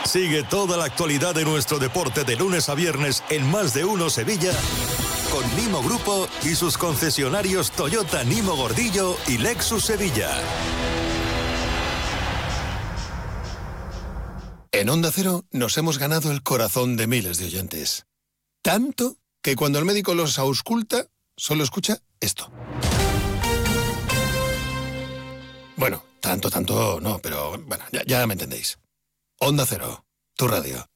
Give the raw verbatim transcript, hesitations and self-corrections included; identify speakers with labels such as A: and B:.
A: Sigue toda la actualidad de nuestro deporte de lunes a viernes en Más de Uno Sevilla con Nimo Grupo y sus concesionarios Toyota Nimo Gordillo y Lexus Sevilla.
B: En Onda Cero nos hemos ganado el corazón de miles de oyentes. Tanto que cuando el médico los ausculta, solo escucha esto. Bueno, tanto, tanto no, pero bueno, ya, ya me entendéis. Onda Cero, tu radio.